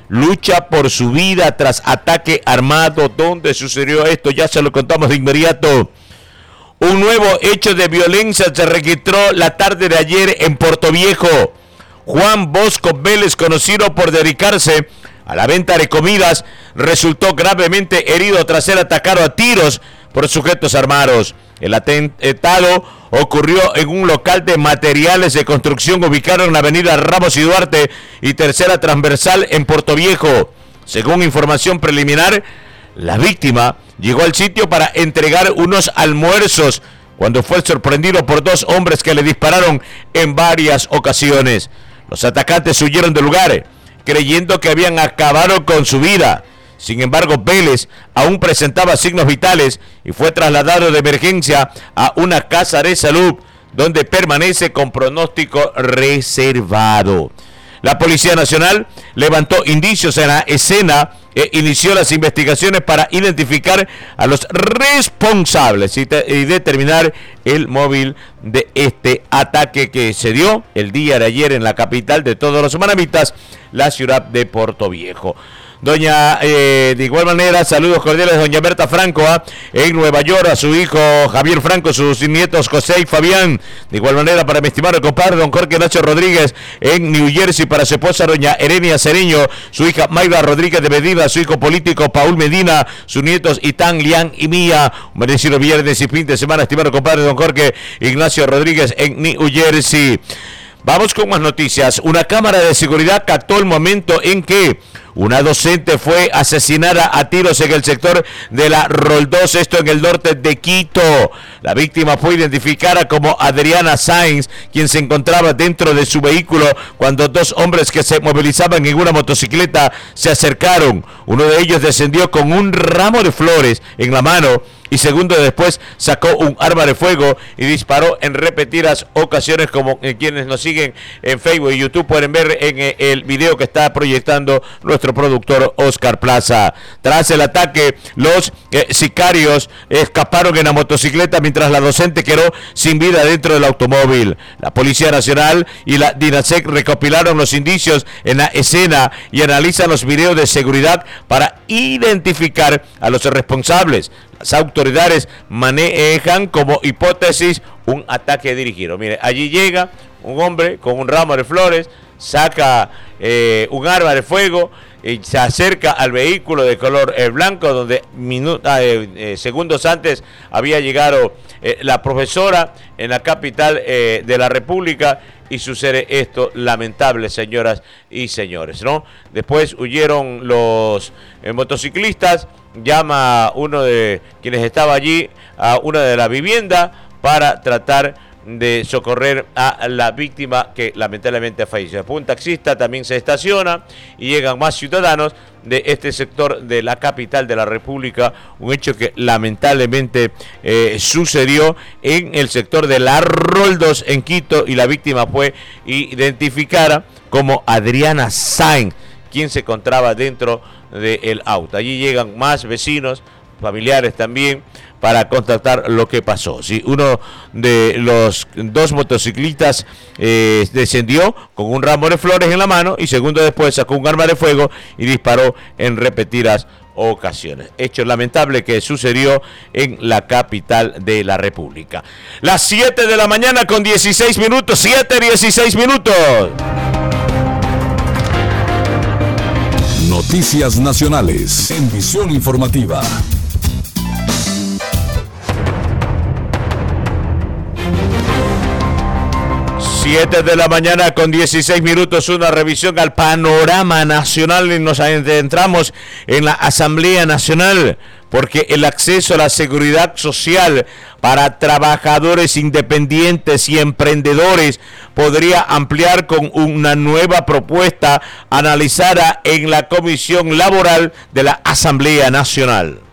lucha por su vida tras ataque armado. ¿Dónde sucedió esto? Ya se lo contamos de inmediato. Un nuevo hecho de violencia se registró la tarde de ayer en Portoviejo. Juan Bosco Vélez, conocido por dedicarse a la venta de comidas, resultó gravemente herido tras ser atacado a tiros por sujetos armados. El atentado ocurrió en un local de materiales de construcción ubicado en la avenida Ramos y Duarte y Tercera Transversal en Portoviejo. Según información preliminar, la víctima llegó al sitio para entregar unos almuerzos cuando fue sorprendido por dos hombres que le dispararon en varias ocasiones. Los atacantes huyeron del lugar, creyendo que habían acabado con su vida. Sin embargo, Vélez aún presentaba signos vitales y fue trasladado de emergencia a una casa de salud, donde permanece con pronóstico reservado. La Policía Nacional levantó indicios en la escena e inició las investigaciones para identificar a los responsables y determinar el móvil de este ataque que se dio el día de ayer en la capital de todos los manamitas, la ciudad de Portoviejo. De igual manera, saludos cordiales a doña Berta Franco, en Nueva York, a su hijo Javier Franco, sus nietos José y Fabián. De igual manera, para mi estimado compadre don Jorge Nacho Rodríguez, en New Jersey, para su esposa doña Erenia Cereño, su hija Mayra Rodríguez de Medina, su hijo político Paul Medina, sus nietos Itán, Lian y Mía. Un bendecido viernes y fin de semana, estimado compadre don Jorge Ignacio Rodríguez, en New Jersey. Vamos con más noticias. Una cámara de seguridad captó el momento en que una docente fue asesinada a tiros en el sector de la Roldós, esto en el norte de Quito. La víctima fue identificada como Adriana Sáenz, quien se encontraba dentro de su vehículo cuando dos hombres que se movilizaban en una motocicleta se acercaron. Uno de ellos descendió con un ramo de flores en la mano y segundos después sacó un arma de fuego y disparó en repetidas ocasiones, como quienes nos siguen en Facebook y YouTube pueden ver en el video que está proyectando nuestro productor Oscar Plaza. Tras el ataque, los sicarios escaparon en la motocicleta mientras la docente quedó sin vida dentro del automóvil. La Policía Nacional y la DINASEC recopilaron los indicios en la escena y analizan los videos de seguridad para identificar a los responsables. Las autoridades manejan como hipótesis un ataque dirigido. Mire, allí llega un hombre con un ramo de flores, saca un arma de fuego y se acerca al vehículo de color blanco, donde segundos antes había llegado la profesora en la capital de la República. Y sucede esto lamentable, señoras y señores, ¿no? Después huyeron los motociclistas, llama uno de quienes estaba allí a una de la vivienda para tratar de socorrer a la víctima que lamentablemente falleció. Un taxista también se estaciona y llegan más ciudadanos de este sector de la capital de la República, un hecho que lamentablemente sucedió en el sector de la Roldós en Quito, y la víctima fue identificada como Adriana Sáenz, quien se encontraba dentro del auto. Allí llegan más vecinos, familiares también, para constatar lo que pasó. Sí, uno de los dos motociclistas descendió con un ramo de flores en la mano y segundos después sacó un arma de fuego y disparó en repetidas ocasiones. Hecho lamentable que sucedió en la capital de la República. Las 7 de la mañana con 16 minutos, 7:16 minutos. Noticias nacionales en Visión Informativa. 7 de la mañana con 16 minutos, una revisión al panorama nacional, y nos adentramos en la Asamblea Nacional, porque el acceso a la seguridad social para trabajadores independientes y emprendedores podría ampliar con una nueva propuesta analizada en la Comisión Laboral de la Asamblea Nacional.